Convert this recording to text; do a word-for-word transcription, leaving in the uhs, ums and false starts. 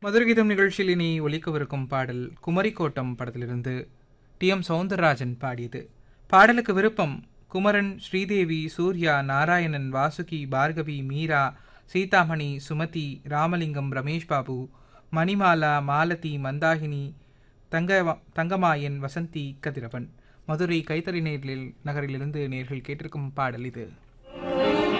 மதுரகீதம் நிகழ்ச்சியில் இனி ஒலிக்கவிருக்கும் பாடல் குமரிக்கோட்டம் படத்திலிருந்து டி எம் சௌந்தரராஜன் பாடியது. பாடலுக்கு விருப்பம் குமரன், ஸ்ரீதேவி, சூர்யா, நாராயணன், வாசுகி, பார்கவி, மீரா, சீதாமணி, சுமதி, ராமலிங்கம், ரமேஷ் பாபு, மணிமாலா, மாலதி, மந்தாகினி, தங்க தங்கமாயன், வசந்தி, கதிரவன். மதுரை கைத்தறி நேரில் நகரிலிருந்து நேர்கள் கேட்டிருக்கும் பாடல் இது.